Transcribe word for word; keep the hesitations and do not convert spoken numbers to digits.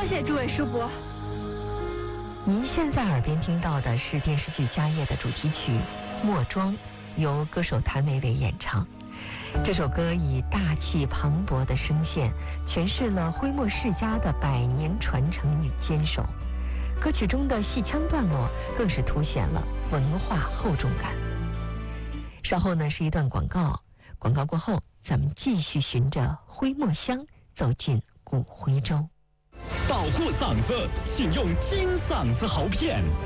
谢诸位师伯。 您现在耳边听到的是电视剧《家业》的主题曲《莫庄》，由歌手谭维维演唱。这首歌以大气磅礴的声线诠释了徽墨世家的百年传承与坚守，歌曲中的戏腔段落更是凸显了文化厚重感。稍后呢是一段广告，广告过后咱们继续循着徽墨香走进古徽州。 保护嗓子，请用金嗓子喉片。